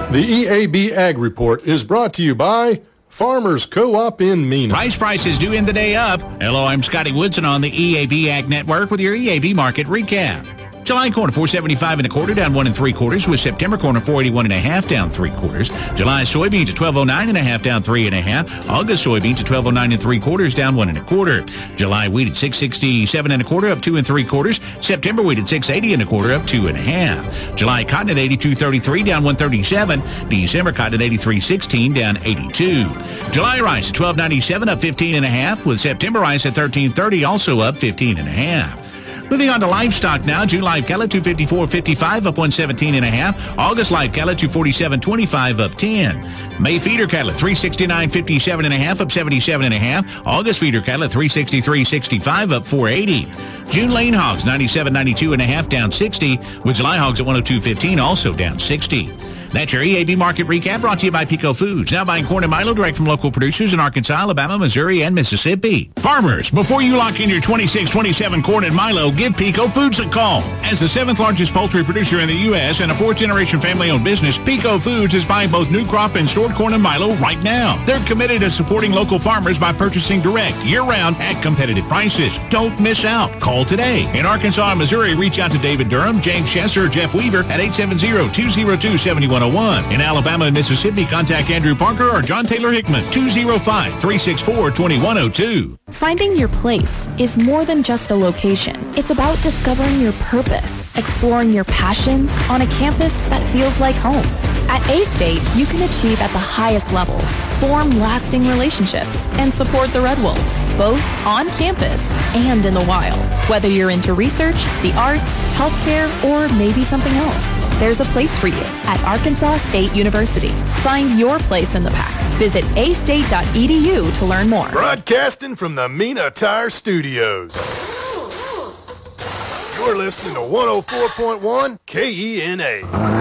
The EAB Ag Report is brought to you by Farmers Co-op in Mena. Rice prices do end the day up. Hello, I'm Scotty Woodson on the EAB Ag Network with your EAB market recap. July corn 475 1/4 down 1 3/4, with September corn 481 1/2 down 3/4. July soybeans at 1209 1/2 down 3 1/2. August soybeans at 1209 3/4 down 1 1/4. July wheat at 667 1/4 up 2 3/4. September wheat at 680 1/4 up 2 1/2. July cotton at 82.33 down 137. December cotton at 83.16 down 82. July rice at 12.97 up 15 1/2, with September rice at 13.30 also up 15 1/2. Moving on to livestock now. June live cattle 254.55 up 117 1/2. August live cattle 247.25 up 10. May feeder cattle 369.57 1/2 up 77 1/2. August feeder cattle 363.65 up 480. June lane hogs 97.92 1/2 down 60, with July hogs at 102.15 also down 60. That's your EAB Market Recap, brought to you by Pico Foods. Now buying corn and milo direct from local producers in Arkansas, Alabama, Missouri, and Mississippi. Farmers, before you lock in your 26-27 corn and milo, give Pico Foods a call. As the 7th largest poultry producer in the U.S. and a 4th-generation family-owned business, Pico Foods is buying both new crop and stored corn and milo right now. They're committed to supporting local farmers by purchasing direct, year-round, at competitive prices. Don't miss out. Call today. In Arkansas and Missouri, reach out to David Durham, James Chesser, or Jeff Weaver at 870-202-7101. In Alabama and Mississippi, contact Andrew Parker or John Taylor Hickman, 205-364-2102. Finding your place is more than just a location. It's about discovering your purpose, exploring your passions on a campus that feels like home. At A-State, you can achieve at the highest levels, form lasting relationships, and support the Red Wolves, both on campus and in the wild. Whether you're into research, the arts, healthcare, or maybe something else, there's a place for you at Arkansas State University. Find your place in the pack. Visit astate.edu to learn more. Broadcasting from the Mena Tire Studios. You're listening to 104.1 KENA.